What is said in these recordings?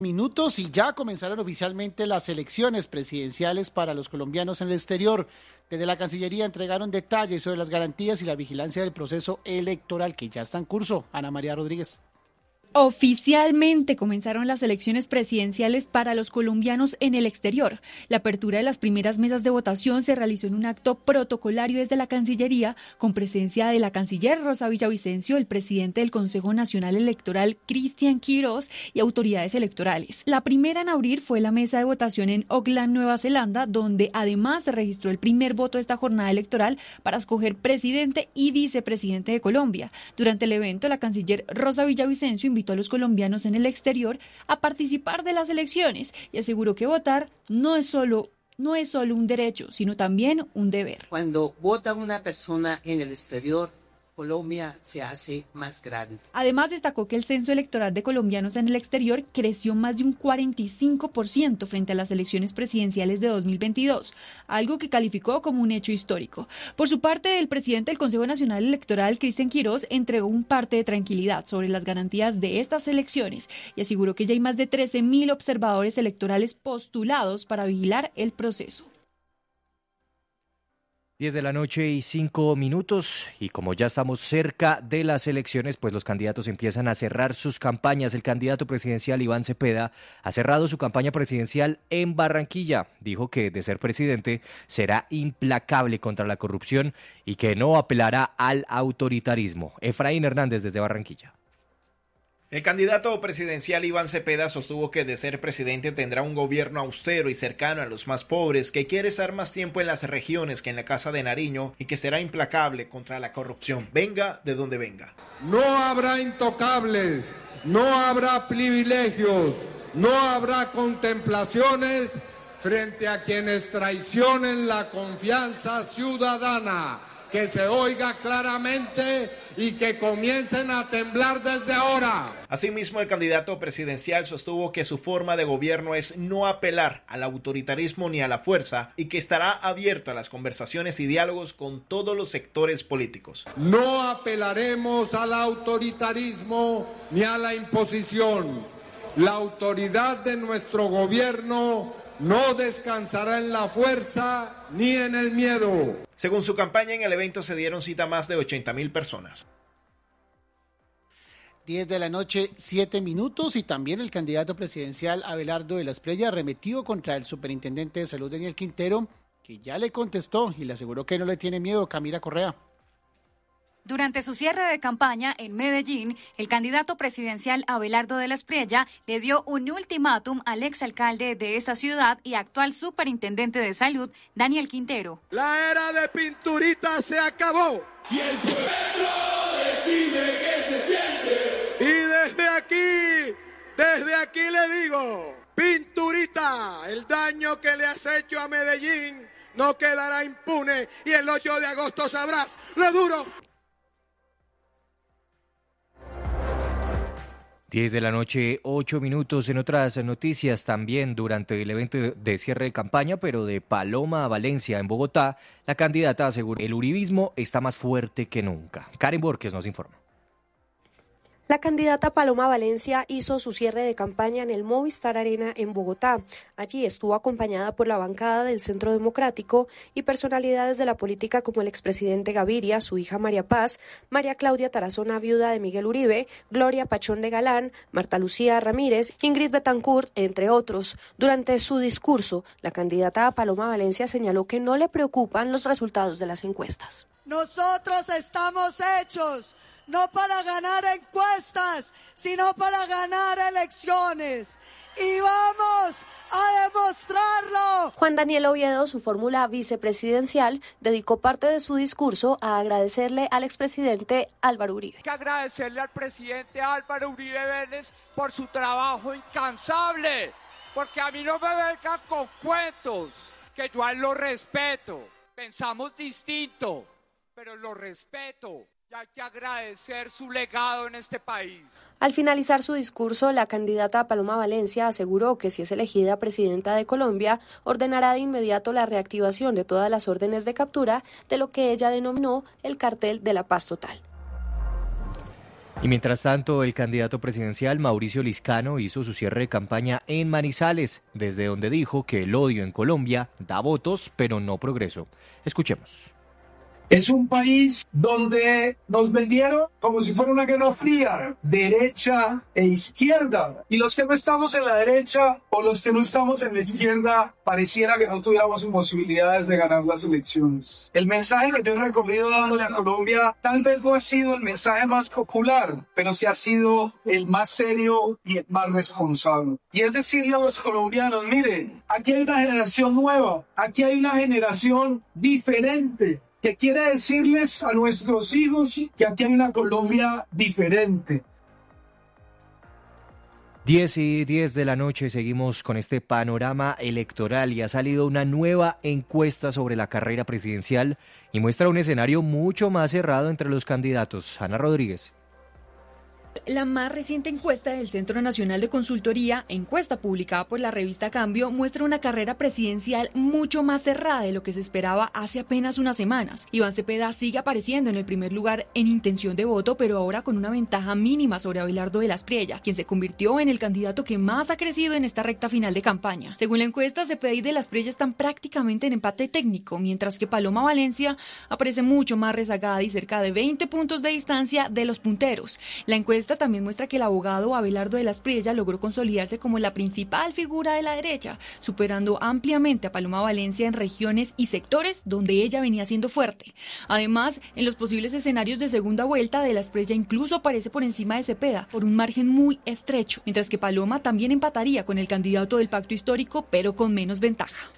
Minutos y ya comenzaron oficialmente las elecciones presidenciales para los colombianos en el exterior. Desde la Cancillería entregaron detalles sobre las garantías y la vigilancia del proceso electoral que ya está en curso. Ana María Rodríguez. Oficialmente comenzaron las elecciones presidenciales para los colombianos en el exterior. La apertura de las primeras mesas de votación se realizó en un acto protocolario desde la Cancillería, con presencia de la canciller Rosa Villavicencio, el presidente del Consejo Nacional Electoral Cristian Quirós y autoridades electorales. La primera en abrir fue la mesa de votación en Auckland, Nueva Zelanda, donde además se registró el primer voto de esta jornada electoral para escoger presidente y vicepresidente de Colombia. Durante el evento, la canciller Rosa Villavicencio invitó a los colombianos en el exterior a participar de las elecciones y aseguró que votar no es solo un derecho, sino también un deber. Cuando vota una persona en el exterior, Colombia se hace más grande. Además, destacó que el censo electoral de colombianos en el exterior creció más de un 45% frente a las elecciones presidenciales de 2022, algo que calificó como un hecho histórico. Por su parte, el presidente del Consejo Nacional Electoral, Cristian Quirós, entregó un parte de tranquilidad sobre las garantías de estas elecciones y aseguró que ya hay más de 13.000 observadores electorales postulados para vigilar el proceso. 10 de la noche y 5 minutos, y como ya estamos cerca de las elecciones, pues los candidatos empiezan a cerrar sus campañas. El candidato presidencial Iván Cepeda ha cerrado su campaña presidencial en Barranquilla. Dijo que de ser presidente será implacable contra la corrupción y que no apelará al autoritarismo. Efraín Hernández desde Barranquilla. El candidato presidencial Iván Cepeda sostuvo que de ser presidente tendrá un gobierno austero y cercano a los más pobres, que quiere estar más tiempo en las regiones que en la Casa de Nariño y que será implacable contra la corrupción, venga de donde venga. No habrá intocables, no habrá privilegios, no habrá contemplaciones frente a quienes traicionen la confianza ciudadana. Que se oiga claramente y que comiencen a temblar desde ahora. Asimismo, el candidato presidencial sostuvo que su forma de gobierno es no apelar al autoritarismo ni a la fuerza y que estará abierto a las conversaciones y diálogos con todos los sectores políticos. No apelaremos al autoritarismo ni a la imposición. La autoridad de nuestro gobierno no descansará en la fuerza ni en el miedo. Según su campaña, en el evento se dieron cita más de 80.000 personas. 10 de la noche, 7 minutos, y también el candidato presidencial Abelardo de la Espriella arremetió contra el superintendente de salud Daniel Quintero, que ya le contestó y le aseguró que no le tiene miedo. Camila Correa. Durante su cierre de campaña en Medellín, el candidato presidencial Abelardo de la Espriella le dio un ultimátum al exalcalde de esa ciudad y actual superintendente de salud, Daniel Quintero. La era de Pinturita se acabó. Y el pueblo decide qué se siente. Y desde aquí le digo, Pinturita, el daño que le has hecho a Medellín no quedará impune y el 8 de agosto sabrás lo duro. 10 de la noche, 8 minutos. En otras noticias, también durante el evento de cierre de campaña, pero de Paloma a Valencia en Bogotá, la candidata aseguró que el uribismo está más fuerte que nunca. Karen Borges nos informa. La candidata Paloma Valencia hizo su cierre de campaña en el Movistar Arena en Bogotá. Allí estuvo acompañada por la bancada del Centro Democrático y personalidades de la política como el expresidente Gaviria, su hija María Paz, María Claudia Tarazona, viuda de Miguel Uribe, Gloria Pachón de Galán, Marta Lucía Ramírez, Ingrid Betancourt, entre otros. Durante su discurso, la candidata Paloma Valencia señaló que no le preocupan los resultados de las encuestas. Nosotros estamos hechos no para ganar encuestas, sino para ganar elecciones. Y vamos a demostrarlo. Juan Daniel Oviedo, su fórmula vicepresidencial, dedicó parte de su discurso a agradecerle al expresidente Álvaro Uribe. Hay que agradecerle al presidente Álvaro Uribe Vélez por su trabajo incansable, porque a mí no me vengan con cuentos, que yo a él lo respeto. Pensamos distinto, pero lo respeto. Y hay que agradecer su legado en este país. Al finalizar su discurso, la candidata Paloma Valencia aseguró que si es elegida presidenta de Colombia, ordenará de inmediato la reactivación de todas las órdenes de captura de lo que ella denominó el cartel de la paz total. Y mientras tanto, el candidato presidencial Mauricio Liscano hizo su cierre de campaña en Manizales, desde donde dijo que el odio en Colombia da votos, pero no progreso. Escuchemos. Es un país donde nos vendieron como si fuera una guerra fría, derecha e izquierda. Y los que no estamos en la derecha o los que no estamos en la izquierda, pareciera que no tuviéramos posibilidades de ganar las elecciones. El mensaje que yo he recorrido dándole a Colombia tal vez no ha sido el mensaje más popular, pero sí ha sido el más serio y el más responsable. Y es decirle a los colombianos, miren, aquí hay una generación nueva, aquí hay una generación diferente, que quiere decirles a nuestros hijos que aquí hay una Colombia diferente. 10:10 de la noche, seguimos con este panorama electoral y ha salido una nueva encuesta sobre la carrera presidencial y muestra un escenario mucho más cerrado entre los candidatos. Ana Rodríguez. La más reciente encuesta del Centro Nacional de Consultoría, encuesta publicada por la revista Cambio, muestra una carrera presidencial mucho más cerrada de lo que se esperaba hace apenas unas semanas. Iván Cepeda sigue apareciendo en el primer lugar en intención de voto, pero ahora con una ventaja mínima sobre Abelardo de las Priella, quien se convirtió en el candidato que más ha crecido en esta recta final de campaña. Según la encuesta, Cepeda y de las Priella están prácticamente en empate técnico, mientras que Paloma Valencia aparece mucho más rezagada y cerca de 20 puntos de distancia de los punteros. La encuesta también muestra que el abogado Abelardo de las Priella logró consolidarse como la principal figura de la derecha, superando ampliamente a Paloma Valencia en regiones y sectores donde ella venía siendo fuerte. Además, en los posibles escenarios de segunda vuelta, de las Priella incluso aparece por encima de Cepeda, por un margen muy estrecho, mientras que Paloma también empataría con el candidato del pacto histórico, pero con menos ventaja.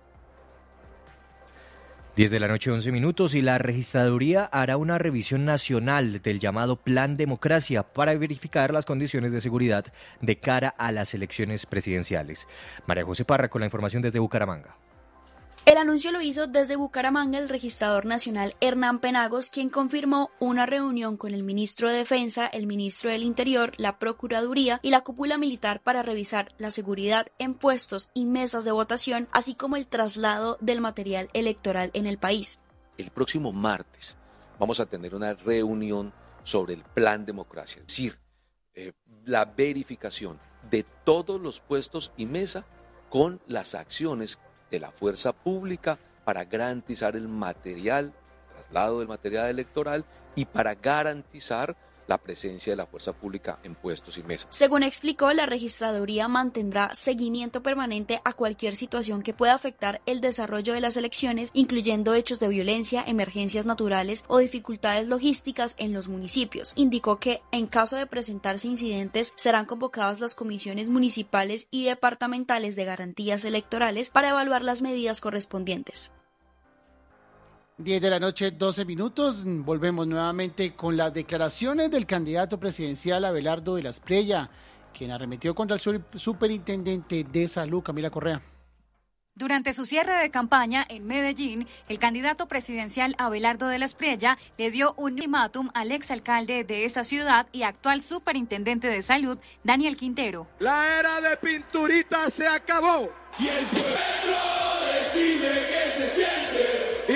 10 de la noche, 11 minutos, y la registraduría hará una revisión nacional del llamado Plan Democracia para verificar las condiciones de seguridad de cara a las elecciones presidenciales. María José Parra con la información desde Bucaramanga. El anuncio lo hizo desde Bucaramanga el registrador nacional Hernán Penagos, quien confirmó una reunión con el ministro de Defensa, el ministro del Interior, la Procuraduría y la cúpula militar para revisar la seguridad en puestos y mesas de votación, así como el traslado del material electoral en el país. El próximo martes vamos a tener una reunión sobre el Plan Democracia, es decir, la verificación de todos los puestos y mesa con las acciones de la fuerza pública para garantizar el traslado del material electoral y para garantizar la presencia de la fuerza pública en puestos y mesas. Según explicó, la registraduría mantendrá seguimiento permanente a cualquier situación que pueda afectar el desarrollo de las elecciones, incluyendo hechos de violencia, emergencias naturales o dificultades logísticas en los municipios. Indicó que, en caso de presentarse incidentes, serán convocadas las comisiones municipales y departamentales de garantías electorales para evaluar las medidas correspondientes. 10 de la noche, 12 minutos. Volvemos nuevamente con las declaraciones del candidato presidencial Abelardo de las Priella, quien arremetió contra el superintendente de salud, Camila Correa. Durante su cierre de campaña en Medellín, el candidato presidencial Abelardo de las Priella le dio un ultimátum al exalcalde de esa ciudad y actual superintendente de salud, Daniel Quintero. La era de Pinturita se acabó. Y el pueblo decime qué se siente. Y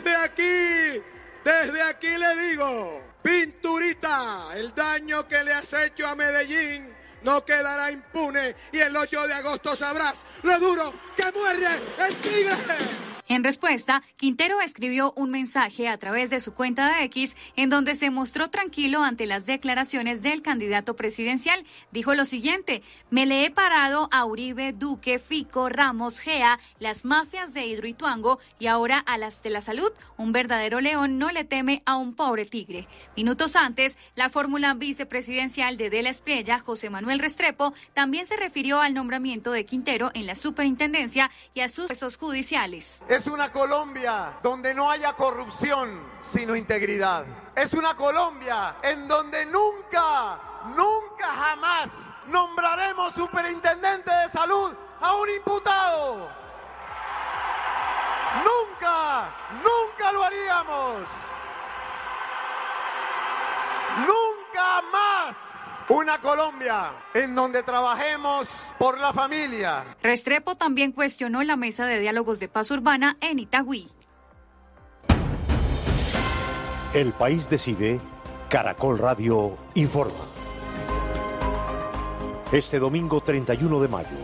desde aquí le digo, Pinturita, el daño que le has hecho a Medellín no quedará impune y el 8 de agosto sabrás lo duro que muerde el tigre. En respuesta, Quintero escribió un mensaje a través de su cuenta de X en donde se mostró tranquilo ante las declaraciones del candidato presidencial. Dijo lo siguiente: me le he parado a Uribe, Duque, Fico, Ramos, Gea, las mafias de Hidroituango y ahora a las de la salud. Un verdadero león no le teme a un pobre tigre. Minutos antes, la fórmula vicepresidencial de las Priella, José Manuel Restrepo, también se refirió al nombramiento de Quintero en la superintendencia y a sus procesos judiciales. Es una Colombia donde no haya corrupción, sino integridad. Es una Colombia en donde nunca jamás nombraremos superintendente de salud a un imputado. Nunca lo haríamos. Nunca más. Una Colombia en donde trabajemos por la familia. Restrepo también cuestionó la mesa de diálogos de paz urbana en Itagüí. El País decide, Caracol Radio informa. Este domingo 31 de mayo,